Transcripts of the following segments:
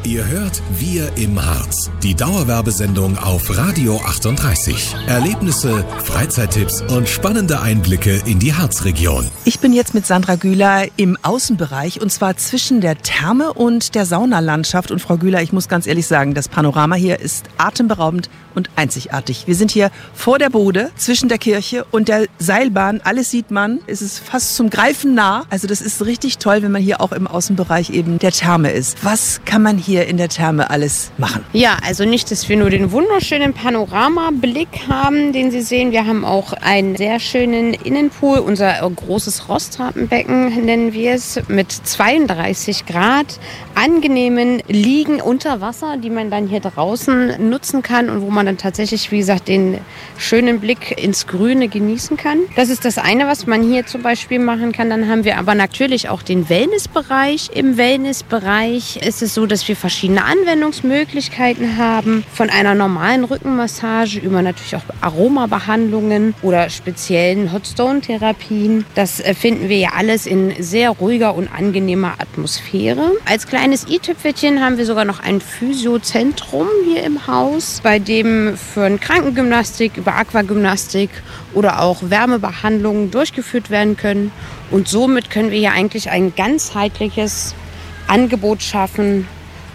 Ihr hört Wir im Harz, die Dauerwerbesendung auf Radio 38. Erlebnisse, Freizeittipps und spannende Einblicke in die Harzregion. Ich bin jetzt mit Sandra Güler im Außenbereich und zwar zwischen der Therme und der Saunalandschaft. Und Frau Güler, ich muss ganz ehrlich sagen, das Panorama hier ist atemberaubend und einzigartig. Wir sind hier vor der Bode, zwischen der Kirche und der Seilbahn. Alles sieht man. Es ist fast zum Greifen nah. Also das ist richtig toll, wenn man hier auch im Außenbereich eben der Therme ist. Was kann man hier in der Therme alles machen? Ja, also nicht, dass wir nur den wunderschönen Panoramablick haben, den Sie sehen. Wir haben auch einen sehr schönen Innenpool. Unser großes Rostrappenbecken nennen wir es, mit 32 Grad angenehmen Liegen unter Wasser, die man dann hier draußen nutzen kann und wo man dann tatsächlich, wie gesagt, den schönen Blick ins Grüne genießen kann. Das ist das eine, was man hier zum Beispiel machen kann. Dann haben wir aber natürlich auch den Wellnessbereich. Im Wellnessbereich ist es so, dass wir verschiedene Anwendungsmöglichkeiten haben. Von einer normalen Rückenmassage über natürlich auch Aromabehandlungen oder speziellen Hot-Stone-Therapien. Das finden wir ja alles in sehr ruhiger und angenehmer Atmosphäre. Als kleines i-Tüpfelchen haben wir sogar noch ein Physiozentrum hier im Haus, bei dem für Krankengymnastik, über Aquagymnastik oder auch Wärmebehandlungen durchgeführt werden können. Und somit können wir hier eigentlich ein ganzheitliches Angebot schaffen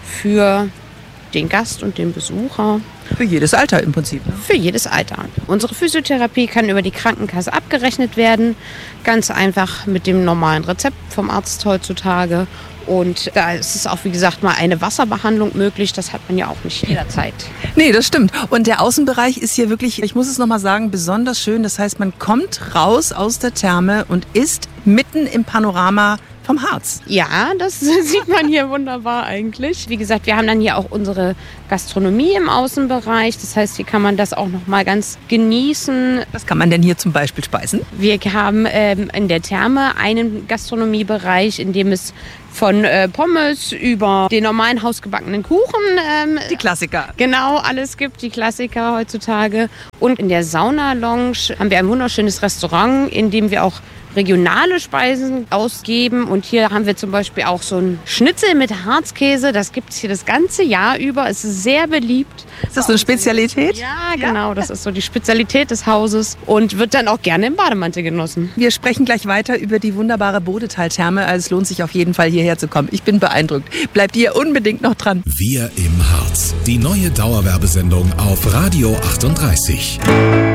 für den Gast und den Besucher. Für jedes Alter im Prinzip. Ne? Für jedes Alter. Unsere Physiotherapie kann über die Krankenkasse abgerechnet werden. Ganz einfach mit dem normalen Rezept vom Arzt heutzutage. Und da ist es auch, wie gesagt, mal eine Wasserbehandlung möglich. Das hat man ja auch nicht jederzeit. Nee, das stimmt. Und der Außenbereich ist hier wirklich, ich muss es nochmal sagen, besonders schön. Das heißt, man kommt raus aus der Therme und ist mitten im Panorama vom Harz. Ja, das sieht man hier wunderbar eigentlich. Wie gesagt, wir haben dann hier auch unsere Gastronomie im Außenbereich. Das heißt, hier kann man das auch noch mal ganz genießen. Was kann man denn hier zum Beispiel speisen? Wir haben in der Therme einen Gastronomiebereich, in dem es von Pommes über den normalen hausgebackenen Kuchen. Die Klassiker. Genau, alles gibt, die Klassiker heutzutage. Und in der Sauna-Lounge haben wir ein wunderschönes Restaurant, in dem wir auch regionale Speisen ausgeben. Und hier haben wir zum Beispiel auch so ein Schnitzel mit Harzkäse. Das gibt es hier das ganze Jahr über. Es ist sehr beliebt. Ist das so eine Spezialität? Ja, genau. Das ist so die Spezialität des Hauses und wird dann auch gerne im Bademantel genossen. Wir sprechen gleich weiter über die wunderbare Bodetal-Therme. Also es lohnt sich auf jeden Fall, hierher zu kommen. Ich bin beeindruckt. Bleibt ihr unbedingt noch dran. Wir im Harz, die neue Dauerwerbesendung auf Radio 38.